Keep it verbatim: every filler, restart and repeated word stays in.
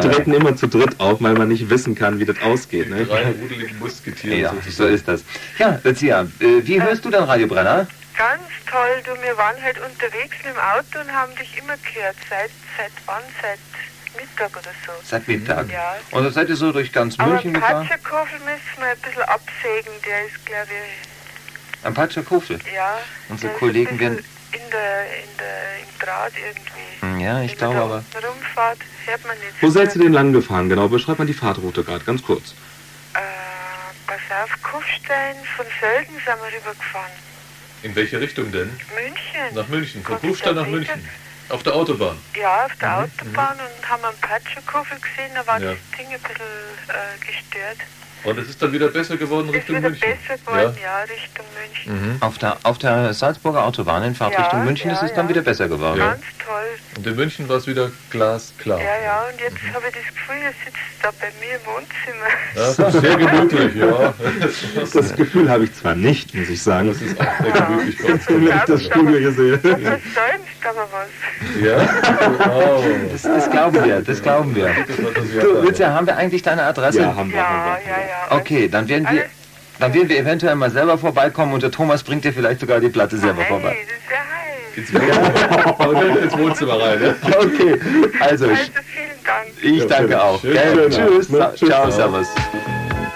treten immer zu dritt auf, weil man nicht wissen kann, wie das ausgeht. Ne? Drei rudeligen Musketiere. Ja, so ist das. Ja, Lucia, äh, wie hörst du dann Radio Brenner? Ganz toll, du, wir waren halt unterwegs mit dem Auto und haben dich immer gehört. Seit, seit wann? Seit Mittag oder so. Seit Mittag? Ja. Und dann seid ihr so durch ganz Aber München gefahren? Patschakofel müssen wir ein bisschen absägen, der ist, glaube ich... Am Patschakofel? Ja. Unsere Kollegen werden... In der, in der, im Draht irgendwie. Ja, ich glaube aber... Rumfahrt hört man nicht. Wo seid ihr denn lang gefahren? Genau, beschreibt mal die Fahrtroute gerade, ganz kurz. Äh, pass auf, Kufstein, von Sölden sind wir rübergefahren. In welche Richtung denn? München. Nach München, von Kufstein Kufstein nach München. Auf der Autobahn? Ja, auf der mhm. Autobahn und haben einen Patschakofel gesehen, da war ja. das Ding ein bisschen äh, gestört. Und es ist dann wieder besser geworden Richtung München? München? Ist wieder besser geworden, ja, ja Richtung München. Mhm. Auf der, auf der Salzburger Autobahn in Fahrt ja, Richtung München ja, ist es ja. dann wieder besser geworden. Ganz toll. Und in München war es wieder glasklar. Ja, ja, und jetzt mhm. habe ich das Gefühl, ihr sitzt da bei mir im Wohnzimmer. Ja, das ist sehr gemütlich, ja. Das Gefühl habe ich zwar nicht, muss ich sagen. Das ist auch sehr gemütlich. Jetzt, wenn ich das Studio hier sehe. Das versäumst aber was. Ja? Oh. Das, das glauben wir, das glauben wir. Du, Lucia, haben wir eigentlich deine Adresse? Ja, haben wir. Ja, haben wir. ja, ja. Okay, dann werden wir... Dann werden wir eventuell mal selber vorbeikommen und der Thomas bringt dir vielleicht sogar die Platte selber hey, vorbei. Das ist ja heiß. Und dann ins Wohnzimmer rein, ne? Okay, also Also vielen Dank. ich Ja, danke schön. auch. Schön. Gell? Schön. Tschüss, Ne? Tschüss. ciao, servus.